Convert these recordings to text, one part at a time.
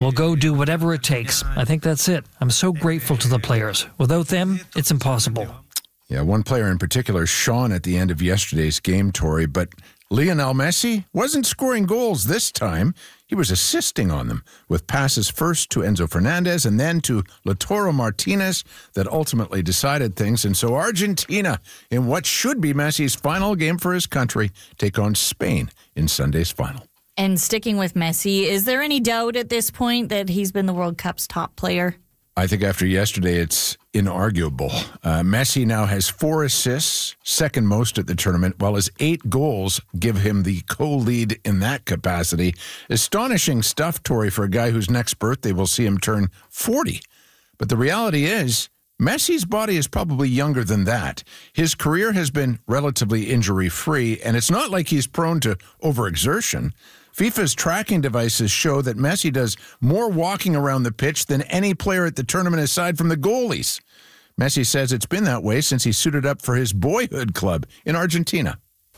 will go do whatever it takes. I think that's it. I'm so grateful to the players. Without them, it's impossible. Yeah, one player in particular shone at the end of yesterday's game, Tori, but Lionel Messi wasn't scoring goals this time. He was assisting on them with passes first to Enzo Fernandez and then to Lautaro Martinez that ultimately decided things. And so Argentina, in what should be Messi's final game for his country, take on Spain in Sunday's final. And sticking with Messi, is there any doubt at this point that he's been the World Cup's top player? I think after yesterday, it's inarguable. Messi now has 4 assists, second most at the tournament, while his 8 goals give him the co-lead in that capacity. Astonishing stuff, Tori, for a guy whose next birthday will see him turn 40. But the reality is, Messi's body is probably younger than that. His career has been relatively injury-free, and it's not like he's prone to overexertion. FIFA's tracking devices show that Messi does more walking around the pitch than any player at the tournament aside from the goalies. Messi says it's been that way since he suited up for his boyhood club in Argentina.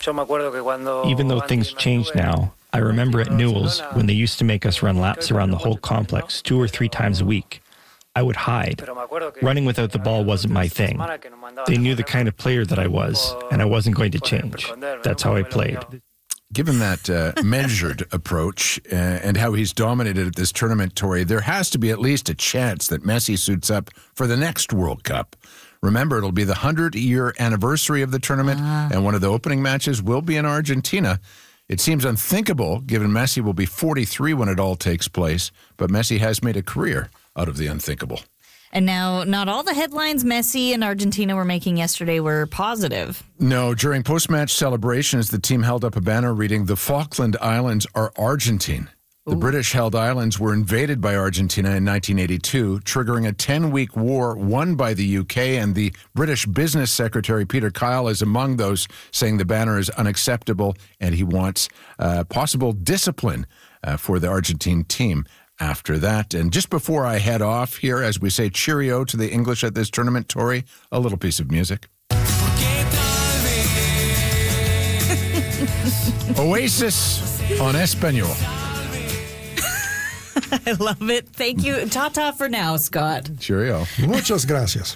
Even though things changed now, I remember at Newell's when they used to make us run laps around the whole complex 2 or 3 times a week. I would hide. Running without the ball wasn't my thing. They knew the kind of player that I was, and I wasn't going to change. That's how I played. Given that measured approach and how he's dominated at this tournament, Tori, there has to be at least a chance that Messi suits up for the next World Cup. Remember, it'll be the 100-year anniversary of the tournament, and one of the opening matches will be in Argentina. It seems unthinkable, given Messi will be 43 when it all takes place, but Messi has made a career out of the unthinkable. And now, not all the headlines Messi and Argentina were making yesterday were positive. No, during post-match celebrations, the team held up a banner reading, "The Falkland Islands are Argentine." The British-held islands were invaded by Argentina in 1982, triggering a 10-week war won by the UK, and the British Business Secretary, Peter Kyle, is among those saying the banner is unacceptable, and he wants possible discipline for the Argentine team after that. And just before I head off here, as we say cheerio to the English at this tournament, Tori, a little piece of music. Oasis on Espanol. I love it. Thank you. Ta-ta for now, Scott. Cheerio. Muchas gracias.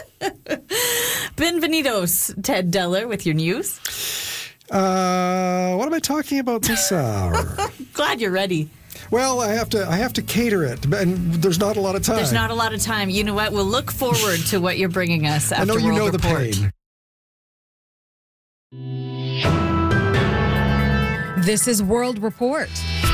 Bienvenidos, Ted Deller, with your news. What am I talking about this hour? Glad you're ready. Well, I have to cater it, and there's not a lot of time. There's not a lot of time. You know what? We'll look forward to what you're bringing us after I know you World know Report. the pain. This is World Report.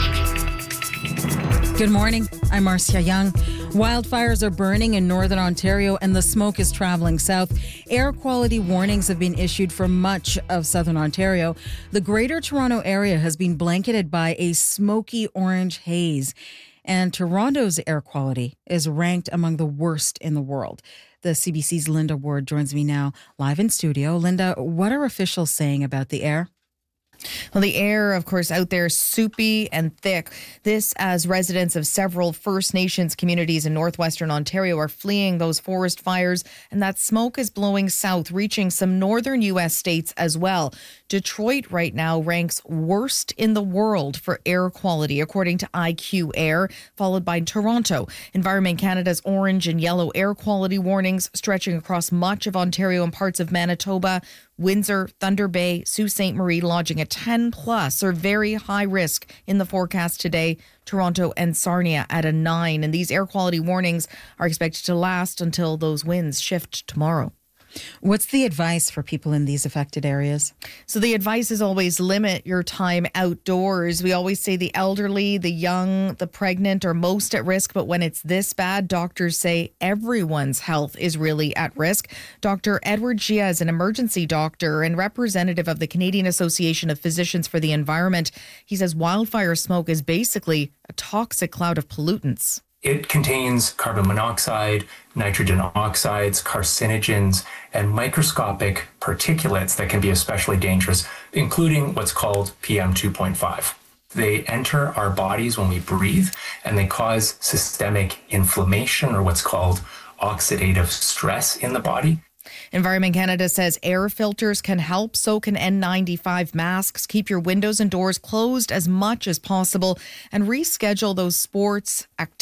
Good morning. I'm Marcia Young. Wildfires are burning in northern Ontario and the smoke is traveling south. Air quality warnings have been issued for much of southern Ontario. The Greater Toronto area has been blanketed by a smoky orange haze. And Toronto's air quality is ranked among the worst in the world. The CBC's Linda Ward joins me now live in studio. Linda, what are officials saying about the air? Well, the air, of course, out there soupy and thick. This as residents of several First Nations communities in northwestern Ontario are fleeing those forest fires, and that smoke is blowing south, reaching some northern U.S. states as well. Detroit right now ranks worst in the world for air quality, according to IQ Air, followed by Toronto. Environment Canada's orange and yellow air quality warnings stretching across much of Ontario and parts of Manitoba. Windsor, Thunder Bay, Sault Ste. Marie lodging a 10+ or very high risk in the forecast today. Toronto and Sarnia at a 9. And these air quality warnings are expected to last until those winds shift tomorrow. What's the advice for people in these affected areas? So the advice is always limit your time outdoors. We always say the elderly, the young, the pregnant are most at risk. But when it's this bad, doctors say everyone's health is really at risk. Dr. Edward Gia is an emergency doctor and representative of the Canadian Association of Physicians for the Environment. He says wildfire smoke is basically a toxic cloud of pollutants. It contains carbon monoxide, nitrogen oxides, carcinogens, and microscopic particulates that can be especially dangerous, including what's called PM 2.5. They enter our bodies when we breathe, and they cause systemic inflammation or what's called oxidative stress in the body. Environment Canada says air filters can help, so can N95 masks. Keep your windows and doors closed as much as possible and reschedule those sports, activities,